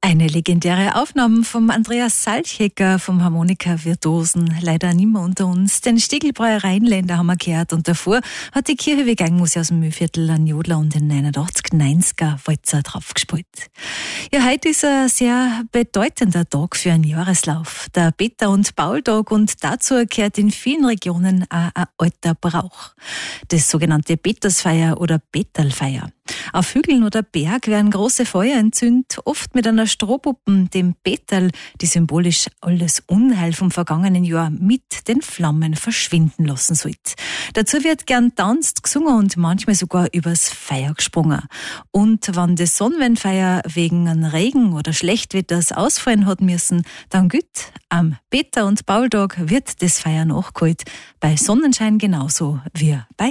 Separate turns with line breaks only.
Eine legendäre Aufnahme vom Andreas Salchecker, vom Harmonika-Virtuosen, leider nicht mehr unter uns. Den Stieglbräuer Rheinländer haben wir gehört und davor hat die Kirche Gangmusik aus dem Mühlviertel einen Jodler und den 89er Walzer draufgespielt. Ja, heute ist ein sehr bedeutender Tag für einen Jahreslauf, der Peter- und Paultag, und dazu gehört in vielen Regionen auch ein alter Brauch. Das sogenannte Petersfeier oder Peterlfeier. Auf Hügeln oder Berg werden große Feuer entzündet, oft mit einer Strohpuppen, dem Peterl, die symbolisch alles Unheil vom vergangenen Jahr mit den Flammen verschwinden lassen sollte. Dazu wird gern tanzt, gesungen und manchmal sogar übers Feuer gesprungen. Und wenn das Sonnenwendfeuer wegen einem Regen oder Schlechtwetters ausfallen hat müssen, dann gilt, am Peter- und Paultag wird das Feuer nachgeholt. Bei Sonnenschein genauso wie bei